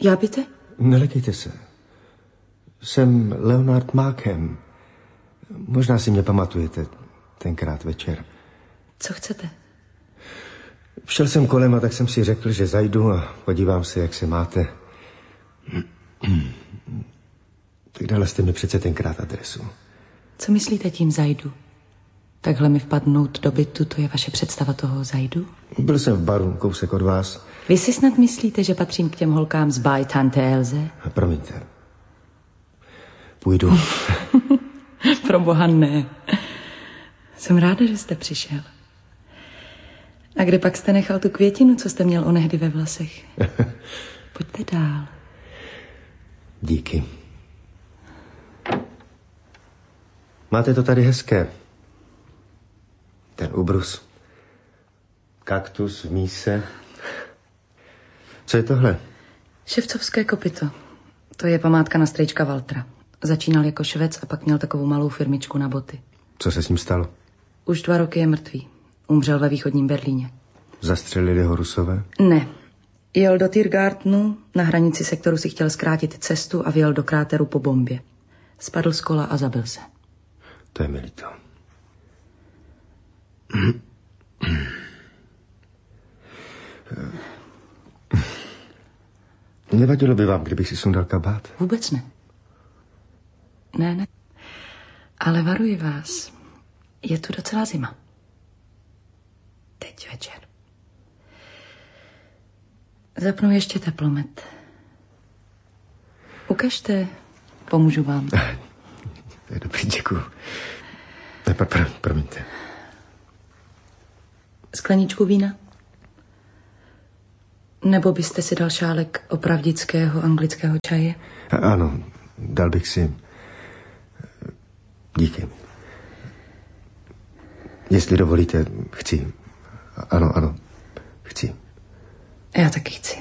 Já byte? Nelekejte se. Jsem Leonard Markham. Možná si mě pamatujete tenkrát večer. Co chcete? Šel jsem kolem a tak jsem si řekl, že zajdu a podívám se, jak se máte. Tak dala jste mi přece tenkrát adresu. Co myslíte tím zajdu? Takhle mi vpadnout do bytu, to je vaše představa toho zajdu? Byl jsem v baru, kousek od vás. Vy si snad myslíte, že patřím k těm holkám z báj Tante Elze? Promiňte. Půjdu. Proboha ne. Jsem ráda, že jste přišel. A kde pak jste nechal tu květinu, co jste měl onehdy ve vlasech? Pojďte dál. Díky. Máte to tady hezké. Ten ubrus. Kaktus v míse. Co je tohle? Ševcovské kopyto. To je památka na strejčka Valtra. Začínal jako švec a pak měl takovou malou firmičku na boty. Co se s ním stalo? Už 2 roky je mrtvý. Umřel ve východním Berlíně. Zastřelili ho Rusové? Ne. Jel do Tiergartenu, na hranici sektoru si chtěl zkrátit cestu a vjel do kráteru po bombě. Spadl z kola a zabil se. To je mi líto. Nevadilo by vám, kdybych si sundal kabát? Vůbec ne. Ne. Ale varuji vás, je tu docela zima. Teď večer. Zapnu ještě teplomet. Ukažte, pomůžu vám. To je dobrý, děkuju. Promiňte. Skleničku vína? Nebo byste si dal šálek opravdického anglického čaje? Ano, dal bych si. Díky. Jestli dovolíte, chci. Ano, chci. Já taky chci.